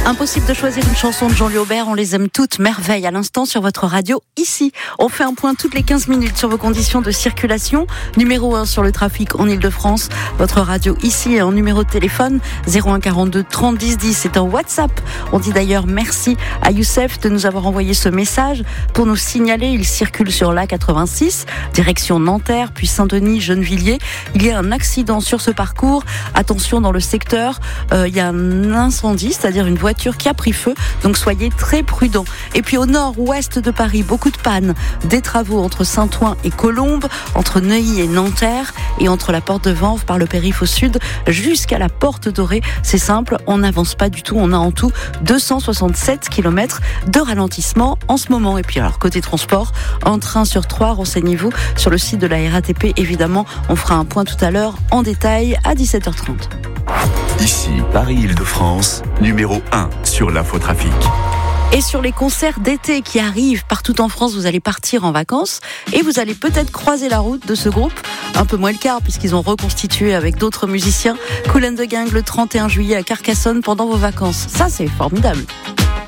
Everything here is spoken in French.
Impossible de choisir une chanson de Jean-Louis Aubert, on les aime toutes, merveille à l'instant sur votre radio. Ici, on fait un point toutes les 15 minutes sur vos conditions de circulation. Numéro 1 sur le trafic en Ile-de-France, votre radio ici est en numéro de téléphone 01 42 30 10 10, c'est un WhatsApp. On dit d'ailleurs merci à Youssef de nous avoir envoyé ce message pour nous signaler, il circule sur l'A86, direction Nanterre, puis Saint-Denis, Gennevilliers. Il y a un accident sur ce parcours, attention dans le secteur, il y a un incendie, c'est-à-dire une voiture qui a pris feu, donc soyez très prudents. Et puis au nord-ouest de Paris, beaucoup de pannes, des travaux entre Saint-Ouen et Colombes, entre Neuilly et Nanterre, et entre la porte de Vanves par le périph' au sud jusqu'à la porte Dorée. C'est simple, on n'avance pas du tout, on a en tout 267 km de ralentissement en ce moment. Et puis alors côté transport, un train sur 3, renseignez-vous sur le site de la RATP, évidemment, on fera un point tout à l'heure en détail à 17h30. Ici, Paris-Île-de-France, numéro 1 sur l'infotrafic. Et sur les concerts d'été qui arrivent partout en France, vous allez partir en vacances et vous allez peut-être croiser la route de ce groupe. Un peu moins le quart puisqu'ils ont reconstitué avec d'autres musiciens Kool and the Gang le 31 juillet à Carcassonne pendant vos vacances. Ça, c'est formidable.